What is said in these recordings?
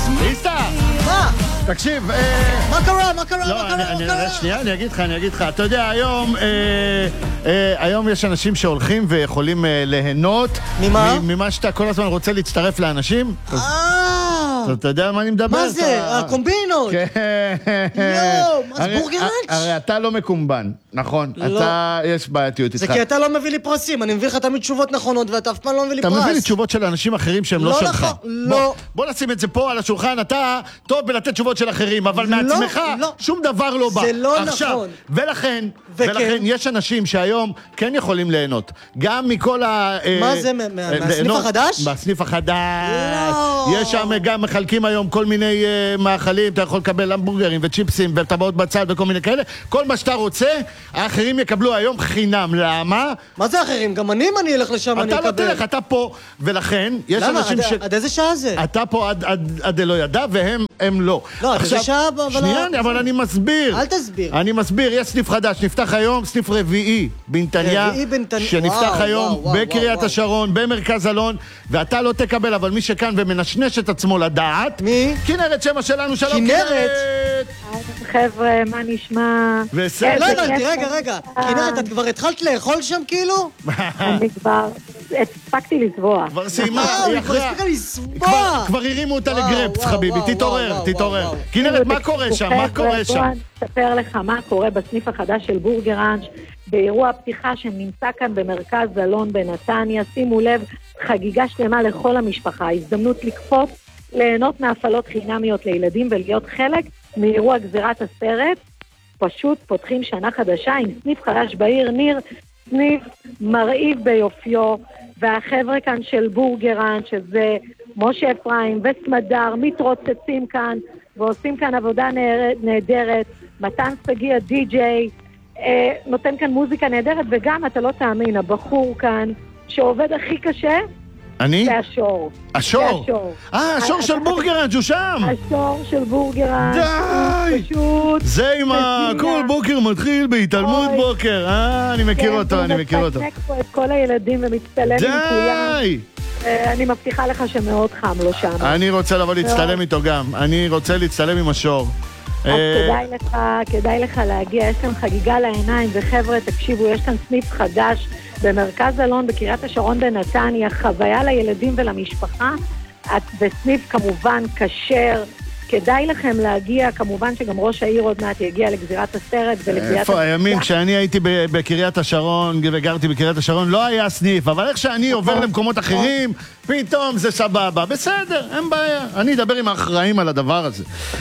איסטה! מה? תקשיב, מה קרה? מה קרה? לא, שנייה, אני אגיד לך. אתה יודע, היום יש אנשים שהולכים ויכולים ליהנות. ממה? ממה שאתה כל הזמן רוצה להצטרף לאנשים. אתה יודע על מה אני מדבר? מה זה? הקומבינות! יואו, מה זה בורגראנץ'? הרי אתה לא מקומבן, נכון? לא. אתה, יש בעייתיות איתך. זה כי אתה לא מביא לי פרסים, אני מביא לך תמיד תשובות נכונות ואתה אף פעם לא מביא לי פרס. אתה מביא לי תשובות של אנשים אחרים שהם לא שלך. לא. בוא נשים את זה פה על השולחן, אתה טוב בלתת תשובות של אחרים, אבל מעצמך שום דבר לא בא. זה לא נכון. ולכן יש אנשים שהיום כן יכולים ליהנות. גם מכל ה... מה זה, מהסניף החדש? בסניף החדש. לא. יש שם גם מחלקים היום כל מיני מאכלים, אתה יכול לקבל המבורגרים וצ'יפסים וטבעות בצד וכל מיני כאלה. כל מה שאתה רוצה, האחרים יקבלו היום חינם. למה? מה זה אחרים? גם אני, אם אני אלך לשם, אני אקבל. אתה לא תלך, אתה פה, ולכן יש אנשים ש... עד איזה שעה זה? אתה פה עד אלוה ידע, והם לא. לא, עד איזה שעה, שנייה, אבל אני מסביר. אל תסביר. אני מסביר, יש סניף חדש, נפתח היום, סניף רביעי בנתניה, שנפתח היום בקריית השרון, במרכז אלון, ואתה לא תקבל, אבל מי שכאן ומנשנש את עצמו לדעת... מי? כנרת שמה שלנו, שלום כנרת! חבר'ה, מה נשמע? בסדר. לא הבנתי, רגע. כנרת, את כבר התחלת לאכול שם כאילו? אני כבר הספקתי לסבוע. כבר סיימה, היא כבר הספיקה לסבוע. כבר הרימו אותה לגרפס, חביבי, תתעורר. כנרת, מה קורה שם? בוא נספר לך מה קורה בסניף החדש של בורגראנץ' באירוע פתיחה שנמצא כאן במרכז אלון בנתניה. שימו לב, חגיגה שלמה לכל המשפחה, הזדמנות לקפוץ, ליהנות מהפעלות חינמיות לילדים ולהיות חלק מאירוע גזירת הסרט. פשוט פותחים שנה חדשה עם סניף חדש בעיר ניר, סניף מרהיב ביופיו, והחבר'ה כאן של בורגראנץ' שזה משה אפרים וסמדר מתרוצצים כאן ועושים כאן עבודה נהדרת. מתן סגי הדי-ג'יי נותן כאן מוזיקה נהדרת, וגם אתה לא תאמין, הבחור כאן שעובד הכי קשה אני? זה השור. השור? השור של בורגראנץ' הוא שם! השור של בורגראנץ'. די! פשוט... זה עם כל בוקר מתחיל בהתעלמות בוקר. אני מכיר אותו. הוא מפנק פה את כל הילדים ומצטלם עם כולם. די! אני מבטיחה לך שמאוד חם לו שם. אני רוצה לבוא להצטלם איתו גם. אני רוצה להצטלם עם השור. אז כדאי לך להגיע, יש כאן חגיגה לעיניים, וחבר'ה, תקשיבו, יש כאן סניף חדש במרכז אלון, בקריית השרון בנתניה, חוויה לילדים ולמשפחה, בסניף כמובן כשר, כדאי לכם להגיע, כמובן שגם ראש העיר עוד מעט יגיע לגזירת הסרט ולגזירת... איפה הימים, כשאני הייתי בקריית השרון וגרתי בקריית השרון, לא היה סניף, אבל איך שאני עובר למקומות אחרים, פתאום זה סבבה, בסדר, אין בעיה, אני אדבר עם האחראים על הדבר הזה.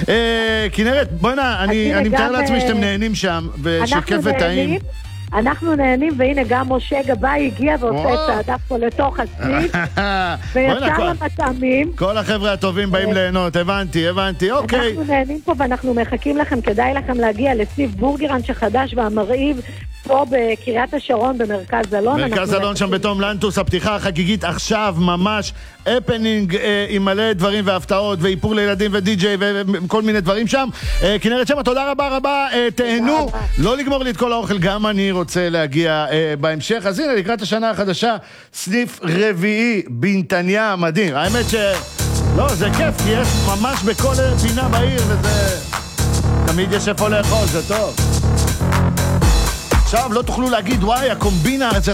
כנרת, בוא'נה, אני מתאר לעצמי שאתם נהנים שם, ושכיף וטעים. אנחנו נהנים, והנה גם משה גבאי הגיע ועושה את צעדה פה לתוך הסניף, וישר למטעמים. כל החבר'ה הטובים באים ליהנות, הבנתי, אוקיי. אנחנו נהנים פה ואנחנו מחכים לכם, כדאי לכם להגיע לסניף בורגראנץ' החדש והמרהיב, פה בקריית השרון במרכז אלון. מרכז אלון שם בתום לנטוס, הפתיחה החגיגית עכשיו ממש הפנינג עם מלא דברים והפתעות ואיפור לילדים ודי-ג'יי וכל מיני דברים שם. כנרת שמה, תודה רבה, תהנו, לא לגמור לי את כל האוכל, גם אני רוצה להגיע בהמשך. אז הנה, לקראת השנה החדשה, סניף רביעי בנתניה, מדהים. האמת לא, זה כיף, כי יש ממש בכל פינה בעיר, וזה תמיד יש איפה לאכול, זה טוב. עכשיו לא תוכלו להגיד, וואי, הקומבינה, זה